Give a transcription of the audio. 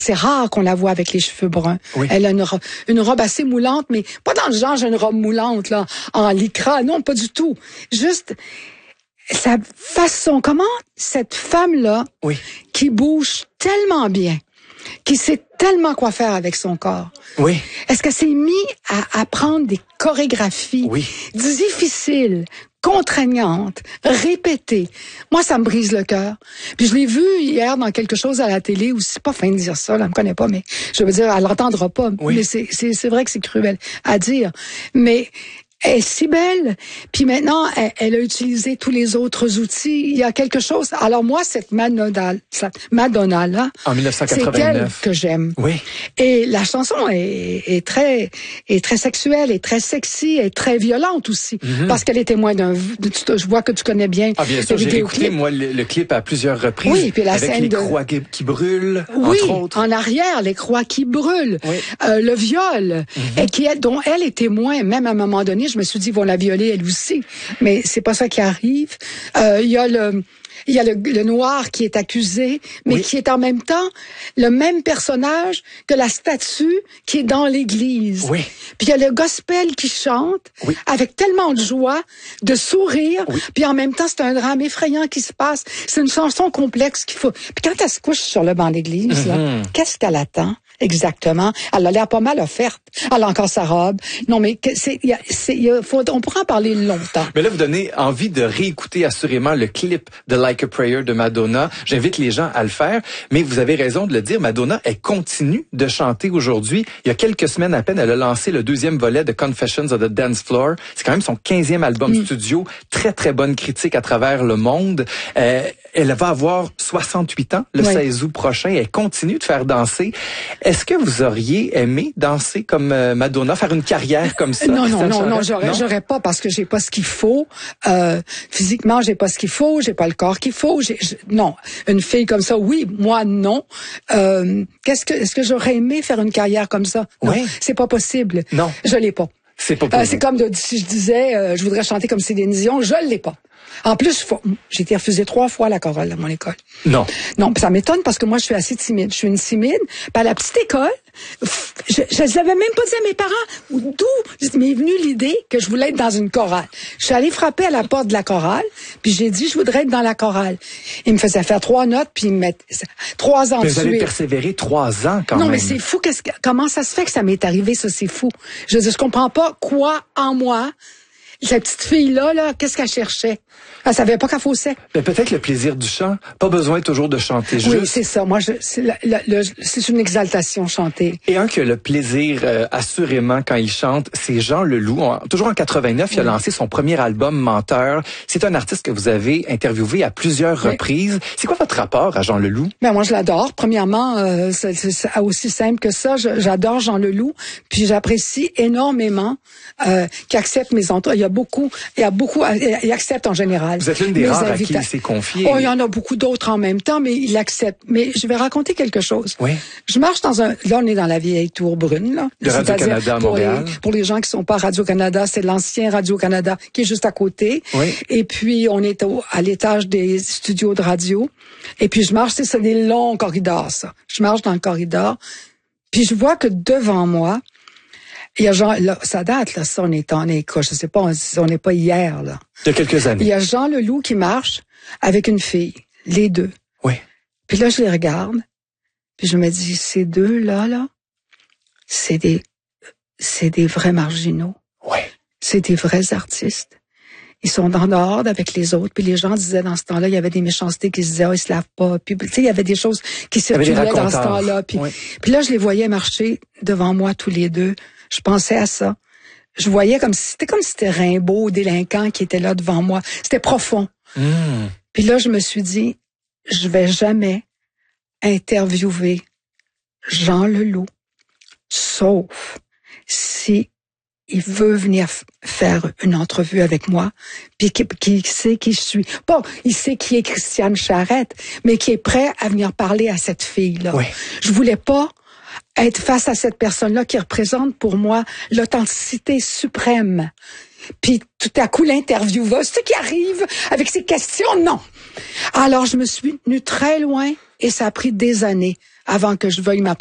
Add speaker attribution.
Speaker 1: C'est rare qu'on la voit avec les cheveux bruns.
Speaker 2: Oui.
Speaker 1: Elle a une robe assez moulante, mais pas dans le genre j'ai une robe moulante là, en lycra, non, pas du tout. Juste sa façon, comment cette femme-là,
Speaker 2: Oui.
Speaker 1: qui bouge tellement bien, qui sait tellement quoi faire avec son corps.
Speaker 2: Oui.
Speaker 1: Est-ce qu'elle s'est mise à apprendre des chorégraphies difficiles, contraignantes, répétées? Moi, ça me brise le cœur. Puis je l'ai vu hier dans quelque chose à la télé, où c'est pas fin de dire ça, là, elle me connaît pas, mais je veux dire, elle l'entendra pas.
Speaker 2: Oui.
Speaker 1: Mais c'est vrai que c'est cruel à dire. Mais elle est si belle. Puis maintenant, elle a utilisé tous les autres outils. Il y a quelque chose. Alors moi, cette Madonna-là,
Speaker 2: en 1989,
Speaker 1: c'est elle que j'aime.
Speaker 2: Oui.
Speaker 1: Et la chanson est très sexuelle, est très sexy, est très violente aussi, parce qu'elle est témoin je vois que tu connais bien.
Speaker 2: Ah bien sûr, j'ai écouté moi le clip à plusieurs reprises.
Speaker 1: Oui, puis la
Speaker 2: avec
Speaker 1: scène
Speaker 2: les croix qui brûlent,
Speaker 1: oui,
Speaker 2: entre autres.
Speaker 1: en arrière, les croix qui brûlent,
Speaker 2: oui.
Speaker 1: Le viol, et dont elle est témoin. Même à un moment donné, je me suis dit, ils vont la violer elle aussi, mais c'est pas ça qui arrive. Il y a le noir qui est accusé, mais qui est en même temps le même personnage que la statue qui est dans l'église.
Speaker 2: Oui.
Speaker 1: Puis il y a le gospel qui chante avec tellement de joie, de sourire, puis en même temps c'est un drame effrayant qui se passe. C'est une chanson complexe qu'il faut. Puis quand elle se couche sur le banc d'église, là, qu'est-ce qu'elle attend? Exactement. Elle a l'air pas mal offerte. Elle a encore sa robe. Non, mais on pourra en parler longtemps.
Speaker 2: Mais là, vous donnez envie de réécouter assurément le clip de Like a Prayer de Madonna. J'invite les gens à le faire. Mais vous avez raison de le dire, Madonna, elle continue de chanter aujourd'hui. Il y a quelques semaines à peine, elle a lancé le 2e volet de Confessions of the Dance Floor. C'est quand même son 15e album studio. Très, très bonne critique à travers le monde. Elle va avoir 68 ans le 16 août prochain. Elle continue de faire danser. Est-ce que vous auriez aimé danser comme Madonna, faire une carrière comme ça?
Speaker 1: Non, j'aurais pas, parce que j'ai pas ce qu'il faut. Physiquement, j'ai pas ce qu'il faut, j'ai pas le corps qu'il faut. Non, une fille comme ça, oui, moi non. Est-ce que j'aurais aimé faire une carrière comme ça? Non, c'est pas possible.
Speaker 2: Non,
Speaker 1: je l'ai pas.
Speaker 2: C'est pas possible.
Speaker 1: C'est comme si je disais, je voudrais chanter comme Céline Dion, je l'ai pas. En plus, j'ai été refusée 3 fois à la chorale à mon école.
Speaker 2: Non.
Speaker 1: Non, ça m'étonne parce que moi, je suis assez timide. Je suis une timide. Puis à la petite école, je l'avais même pas dit à mes parents. D'où m'est venue l'idée que je voulais être dans une chorale. Je suis allée frapper à la porte de la chorale, puis j'ai dit, je voudrais être dans la chorale. Ils me faisaient faire 3 notes, puis ils me mettaient 3 ans de suite.
Speaker 2: Vous avez persévéré 3 ans quand même.
Speaker 1: Non, mais c'est fou. Comment ça se fait que ça m'est arrivé, ça, c'est fou. Je veux dire, je comprends pas quoi en moi. Cette petite fille-là, qu'est-ce qu'elle cherchait? Elle savait pas qu'elle faussait.
Speaker 2: Mais peut-être le plaisir du chant. Pas besoin toujours de chanter juste.
Speaker 1: Oui, c'est ça. Moi, c'est une exaltation, chanter.
Speaker 2: Et un qui a le plaisir, assurément, quand il chante, c'est Jean Leloup. Toujours en 89, il a lancé son premier album, Menteur. C'est un artiste que vous avez interviewé à plusieurs reprises. C'est quoi votre rapport à Jean Leloup? Ben,
Speaker 1: moi, je l'adore. Premièrement, c'est aussi simple que ça. J'adore Jean Leloup. Puis j'apprécie énormément qu'il accepte mes entours. Il accepte en général.
Speaker 2: Vous êtes l'une des rares à qui il s'est confié.
Speaker 1: Oh, il y en a beaucoup d'autres en même temps, mais il accepte. Mais je vais raconter quelque chose.
Speaker 2: Oui.
Speaker 1: Je marche là, on est dans la vieille tour brune, là.
Speaker 2: De Radio-Canada à Montréal.
Speaker 1: Pour les gens qui sont pas à Radio-Canada, c'est l'ancien Radio-Canada qui est juste à côté.
Speaker 2: Oui.
Speaker 1: Et puis, on est à l'étage des studios de radio. Et puis, je marche, c'est des longs corridors, ça. Je marche dans le corridor. Puis, je vois que devant moi, il y a Jean, là, ça date, là, ça, je sais pas, on n'est pas hier, là.
Speaker 2: De quelques années.
Speaker 1: Il y a Jean Leloup qui marche avec une fille, les deux.
Speaker 2: Oui.
Speaker 1: Puis là, je les regarde, puis je me dis, ces deux-là, c'est des vrais marginaux.
Speaker 2: Oui.
Speaker 1: C'est des vrais artistes. Ils sont dans dehors avec les autres, puis les gens disaient dans ce temps-là, il y avait des méchancetés qui se disaient, ils se lavent pas, puis tu sais, il y avait des choses qui circulaient dans ce temps-là, puis là, je les voyais marcher devant moi tous les deux. Je pensais à ça. Je voyais c'était comme si c'était Rimbaud, délinquant, qui était là devant moi. C'était profond. Puis là, je me suis dit, je vais jamais interviewer Jean Leloup, sauf si il veut venir faire une entrevue avec moi, puis qui sait qui je suis. Pas, il sait qui est Christiane Charette, mais qui est prêt à venir parler à cette fille-là.
Speaker 2: Oui.
Speaker 1: Je voulais pas être face à cette personne-là qui représente pour moi l'authenticité suprême. Puis tout à coup, l'intervieweuse, ce qui arrive avec ces questions, non. Alors, je me suis tenue très loin et ça a pris des années avant que je veuille